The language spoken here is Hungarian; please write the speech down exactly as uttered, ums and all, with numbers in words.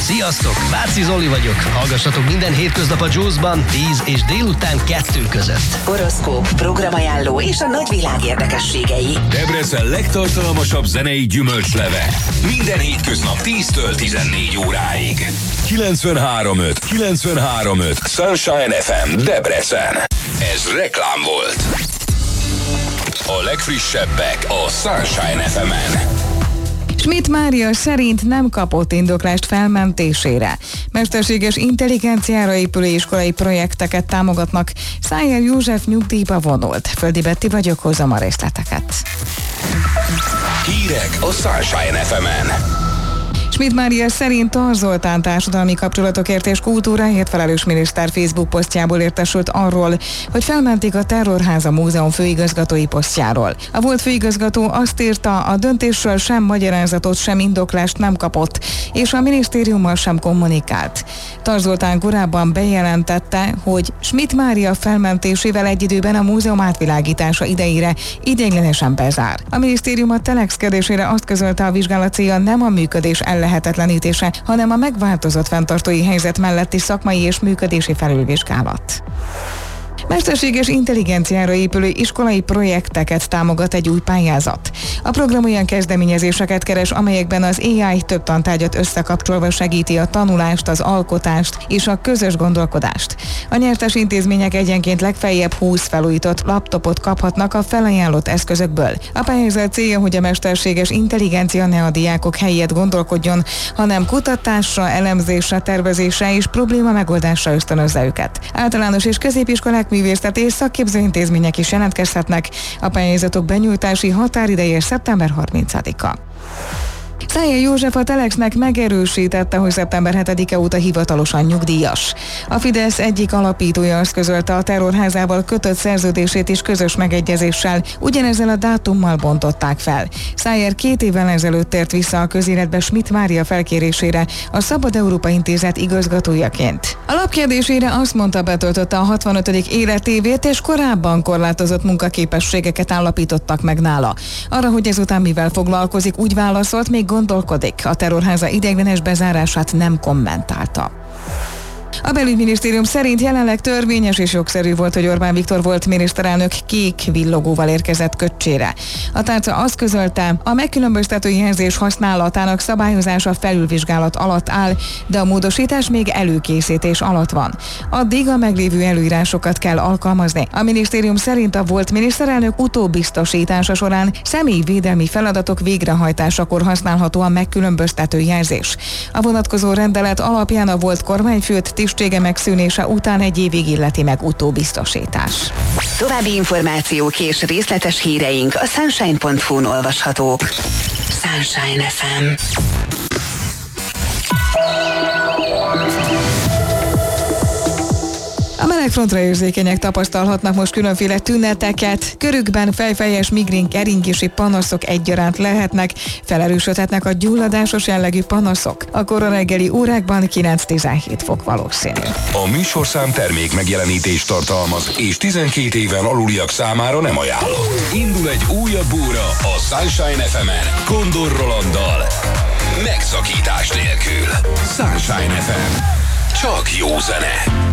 Sziasztok, Váci Zoli vagyok. Hallgassatok minden hétköznap a Juice-ban tíz és délután kettő között. Horoszkóp, programajánló és a nagyvilág érdekességei. Debrecen legtartalmasabb zenei gyümölcsleve. Minden hétköznap tíztől tizennégy óráig. kilencvenhárom öt, kilencvenhárom öt Sunshine ef em Debrecen. Ez reklám volt. A legfrissebbek a Sunshine ef emen. Schmidt Mária szerint nem kapott indoklást felmentésére. Mesterséges intelligenciára épülő iskolai projekteket támogatnak. Szájer József nyugdíjba vonult. Földi Betti vagyok, hozom a részleteket. Hírek a Sunshine ef emen. Schmidt Mária szerint Tar Zoltán társadalmi kapcsolatokért és kultúráért felelős miniszter Facebook posztjából értesült arról, hogy felmentik a Terrorháza Múzeum főigazgatói posztjáról. A volt főigazgató azt írta, a döntésről sem magyarázatot, sem indoklást nem kapott, és a minisztériummal sem kommunikált. Tar Zoltán korábban bejelentette, hogy Schmidt Mária felmentésével egy időben a múzeum átvilágítása idejére ideiglenesen bezár. A minisztérium a Telex kérdésére azt közölte, a vizsgálat célja nem a működés ellehetetlenítése, hanem a megváltozott fenntartói helyzet melletti szakmai és működési felülvizsgálat. Mesterséges intelligenciára épülő iskolai projekteket támogat egy új pályázat. A program olyan kezdeményezéseket keres, amelyekben az á i több tantárgyat összekapcsolva segíti a tanulást, az alkotást és a közös gondolkodást. A nyertes intézmények egyenként legfeljebb húsz felújított laptopot kaphatnak a felajánlott eszközökből. A pályázat célja, hogy a mesterséges intelligencia ne a diákok helyett gondolkodjon, hanem kutatásra, elemzésre, tervezésre és probléma megoldásra ösztönözze őket. Általános és középiskolák, művészeti és szakképzőintézmények is jelentkezhetnek. A pályázatok benyújtási határideje szeptember harmincadika. Szájer József a Telexnek megerősítette, hogy szeptember hetedike óta hivatalosan nyugdíjas. A Fidesz egyik alapítója azt közölte, a Terrorházával kötött szerződését is közös megegyezéssel, ugyanezzel a dátummal bontották fel. Szájer két évvel ezelőtt tért vissza a közéletbe Schmidt Mária felkérésére a Szabad Európa Intézet igazgatójaként. A lapkérdésére azt mondta, betöltötte a hatvanötödik életévét, és korábban korlátozott munkaképességeket állapítottak meg nála. Arra, hogy ezután mivel foglalkozik, úgy válaszolt, még gondolkodik. A Terrorháza ideiglenes bezárását nem kommentálta. A belügyminisztérium szerint jelenleg törvényes és jogszerű volt, hogy Orbán Viktor volt miniszterelnök kék villogóval érkezett Köcsére. A tárca azt közölte, a megkülönböztető jelzés használatának szabályozása felülvizsgálat alatt áll, de a módosítás még előkészítés alatt van. Addig a meglévő előírásokat kell alkalmazni. A minisztérium szerint a volt miniszterelnök utóbiztosítása során személyvédelmi feladatok végrehajtásakor használható a megkülönböztető jelzés. A vonatkozó rendelet alapján a volt kormányfőt tisztsége megszűnése után egy évig illeti meg utóbiztosítás. További információk és részletes híreink a sunshine pont hu-n olvashatók. Sunshine ef em. A melegfrontra érzékenyek tapasztalhatnak most különféle tüneteket, körükben fejfejes, migrén, keringési panaszok egyaránt lehetnek, felerősödhetnek a gyulladásos jellegű panaszok. A kora reggeli órákban kilenc-tizenhét fok valószínű. A műsorszám termék megjelenítést tartalmaz, és tizenkét éven aluliak számára nem ajánlott. Indul egy újabb óra a Sunshine ef emen Kondor Rolanddal. Megszakítás nélkül. Sunshine ef em. Csak jó zene.